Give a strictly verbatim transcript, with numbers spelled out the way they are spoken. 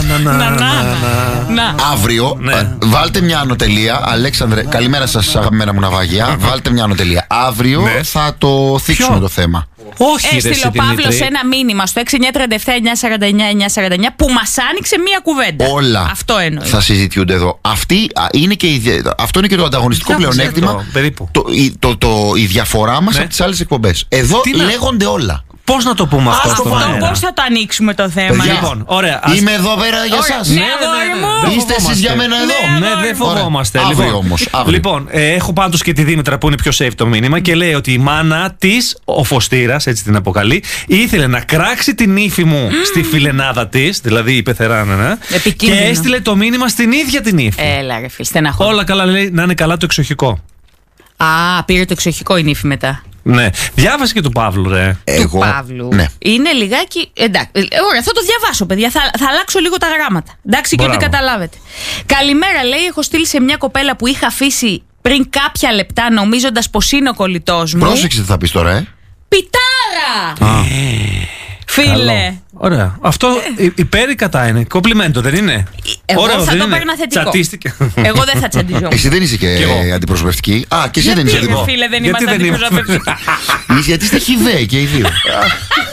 Αύριο βάλτε μια ανωτελεία. Αλέξανδρε, καλημέρα σας αγαπημένα μου ναυάγια. Βάλτε μια ανωτελεία. Αύριο θα το θίξουμε το θέμα. Όχι, έστειλε ο Παύλος ένα μήνυμα στο έξι εννιά τρία επτά εννιά σαράντα εννιά εννιά σαράντα εννιά που μας άνοιξε μία κουβέντα. Όλα αυτό εννοεί. Θα συζητιούνται εδώ. Αυτή είναι και η, αυτό είναι και το ανταγωνιστικό πλεονέκτημα. Το, το, το, το, η διαφορά μας, ναι, από τις άλλες εκπομπές. Εδώ τι λέγονται όλα. Πώς να το πούμε αυτό, αυτό στον αέρα? Πώς θα το ανοίξουμε το θέμα? Παιδιά, λοιπόν, ωραία, ας... Είμαι εδώ πέρα για εσάς. Ναι, ναι, ναι, είστε εσείς για μένα εδώ? Ναι, δεν φοβόμαστε. Αύριο λοιπόν, όμως, αύριο. Λοιπόν, ε, έχω πάντως και τη Δήμητρα που είναι πιο safe το μήνυμα και λέει ότι η μάνα της, ο Φωστήρας, έτσι την αποκαλεί, ήθελε να κράξει την ύφη μου mm. στη φιλενάδα της, δηλαδή η πεθεράνα, ναι, και έστειλε το μήνυμα στην ίδια την ύφη. Έλα ρε φίλ, στεναχώ. Όλα καλά, λέει, να είναι καλά το εξοχικό. Α, πήρε το εξοχικό η νύφη μετά. Ναι, διάβασε και του Παύλου, ρε. Εγώ, του Παύλου. Ναι. Είναι λιγάκι. Εντάξει. Ωραία, θα το διαβάσω, παιδιά. Θα, θα αλλάξω λίγο τα γράμματα. Εντάξει, και ότι καταλάβετε. Καλημέρα, λέει. Έχω στείλει σε μια κοπέλα που είχα αφήσει πριν κάποια λεπτά, νομίζοντας πως είναι ο κολλητός μου. Πρόσεξε τι θα πεις τώρα, ε. Πιτάρα! Α. Φίλε. Καλό. Ωραία. Αυτό ε. υπέρ ή κατά είναι? Κομπλιμέντο, δεν είναι? Εγώ Ωραίο, θα δεν το είναι? παίρνα θετικό. Τσατίστηκε. Εγώ δεν θα τσαντιζόμουν. Εσύ δεν είσαι και, και αντιπροσωπευτική. Α, και εσύ γιατί δεν είσαι. Φίλε, δεν είμαστε αντιπροσωπευτικοί. Γιατί είστε χυδαίοι και οι δύο.